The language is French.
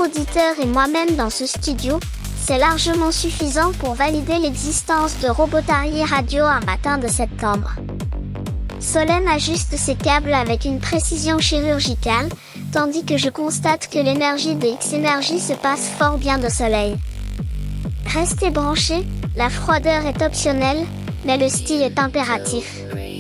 autres auditeurs et moi-même dans ce studio, c'est largement suffisant pour valider l'existence de Robotary Radio un matin de septembre. Solène ajuste ses câbles avec une précision chirurgicale, tandis que je constate que l'énergie de X-Energy se passe fort bien de soleil. Restez branchés, la froideur est optionnelle, mais le style est impératif.